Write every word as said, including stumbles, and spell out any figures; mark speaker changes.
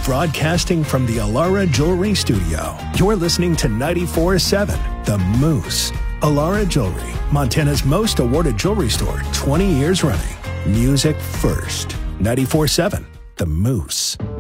Speaker 1: Broadcasting from the Alara Jewelry Studio, you're listening to ninety-four point seven The Moose. Alara Jewelry, Montana's most awarded jewelry store, twenty years running. Music first. ninety-four point seven The Moose.